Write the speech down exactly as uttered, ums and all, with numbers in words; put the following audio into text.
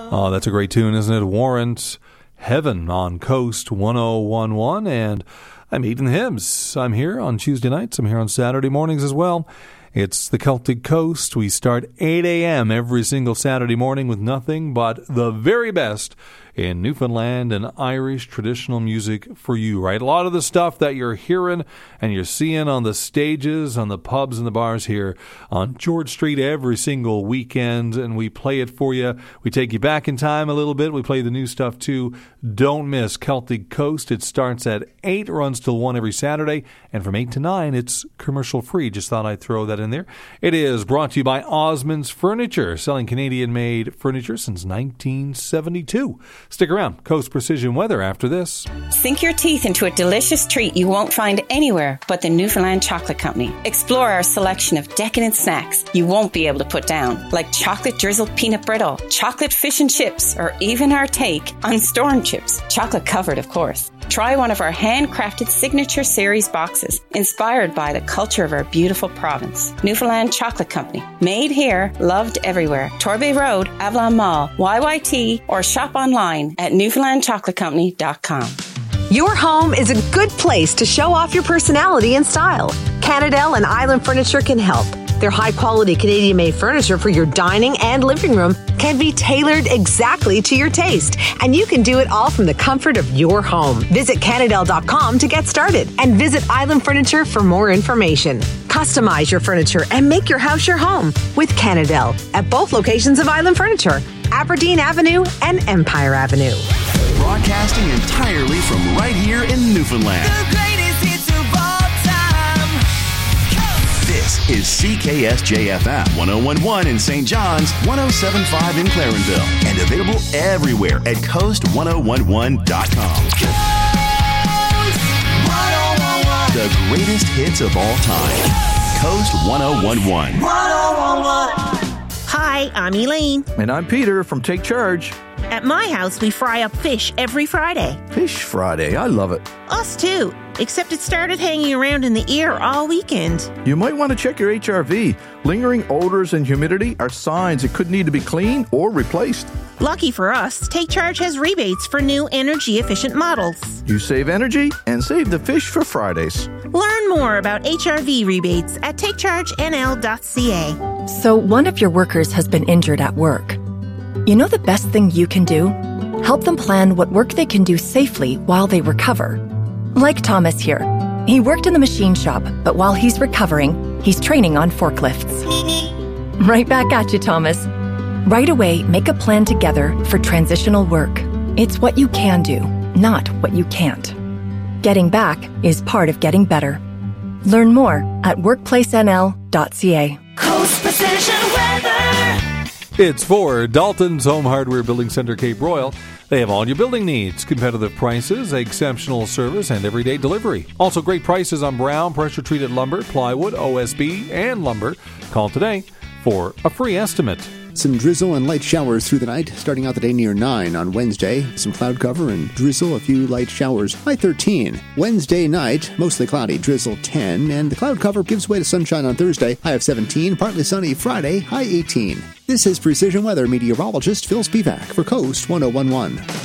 Oh, that's a great tune, isn't it? Warrant, Heaven on Coast one oh one one. And I'm Eden Hibbs. I'm here on Tuesday nights. I'm here on Saturday mornings as well. It's the Celtic Coast. We start eight a.m. every single Saturday morning with nothing but the very best in Newfoundland and Irish traditional music for you, right? A lot of the stuff that you're hearing and you're seeing on the stages, on the pubs and the bars here on George Street every single weekend, and we play it for you. We take you back in time a little bit. We play the new stuff too. Don't miss Celtic Coast. It starts at eight, runs till one every Saturday, and from eight to nine, it's commercial free. Just thought I'd throw that in there. It is brought to you by Osmond's Furniture, selling Canadian-made furniture since nineteen seventy-two. Stick around. Coast Precision Weather after this. Sink your teeth into a delicious treat you won't find anywhere but the Newfoundland Chocolate Company. Explore our selection of decadent snacks you won't be able to put down, like chocolate drizzled peanut brittle, chocolate fish and chips, or even our take on storm chips. Chocolate covered, of course. Try one of our handcrafted signature series boxes, inspired by the culture of our beautiful province. Newfoundland Chocolate Company. Made here, loved everywhere. Torbay Road, Avalon Mall, Y Y T, or shop online at newfoundland chocolate company dot com. Your home is a good place to show off your personality and style. Canadel and Island Furniture can help. Their high-quality Canadian-made furniture for your dining and living room can be tailored exactly to your taste, and you can do it all from the comfort of your home. Visit Canadel dot com to get started, and visit Island Furniture for more information. Customize your furniture and make your house your home with Canadel at both locations of Island Furniture, Aberdeen Avenue and Empire Avenue. Broadcasting entirely from right here in Newfoundland. The greatest hits of all time. This is C K S J F M one oh one point one in Saint John's, one oh seven point five in Clarenville, and available everywhere at coast one oh one one dot com. Coast one oh one one. The greatest hits of all time. Coast one oh one one. one oh one one. Hi, I'm Elaine. And I'm Peter from Take Charge. At my house, we fry up fish every Friday. Fish Friday, I love it. Us too, except it started hanging around in the air all weekend. You might want to check your H R V. Lingering odors and humidity are signs it could need to be cleaned or replaced. Lucky for us, Take Charge has rebates for new energy-efficient models. You save energy and save the fish for Fridays. Learn more about H R V rebates at take charge n l dot c a. So one of your workers has been injured at work. You know the best thing you can do? Help them plan what work they can do safely while they recover. Like Thomas here. He worked in the machine shop, but while he's recovering, he's training on forklifts. Right back at you, Thomas. Right away, make a plan together for transitional work. It's what you can do, not what you can't. Getting back is part of getting better. Learn more at workplace n l dot c a. Coast Precision Weather. It's for Dalton's Home Hardware Building Center, Cape Royal. They have all your building needs, competitive prices, exceptional service, and everyday delivery. Also great prices on brown, pressure-treated lumber, plywood, O S B, and lumber. Call today for a free estimate. Some drizzle and light showers through the night, starting out the day near nine on Wednesday. Some cloud cover and drizzle, a few light showers, high thirteen. Wednesday night, mostly cloudy, drizzle ten, and the cloud cover gives way to sunshine on Thursday, high of seventeen. Partly sunny Friday, high eighteen. This is Precision Weather meteorologist Phil Spivak for Coast one oh one one.